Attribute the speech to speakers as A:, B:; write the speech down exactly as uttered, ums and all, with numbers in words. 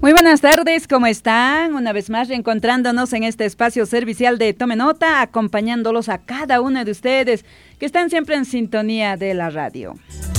A: Muy buenas tardes, ¿cómo están? Una vez más reencontrándonos en este espacio servicial de Tome Nota, acompañándolos a cada uno de ustedes que están siempre en sintonía de la radio.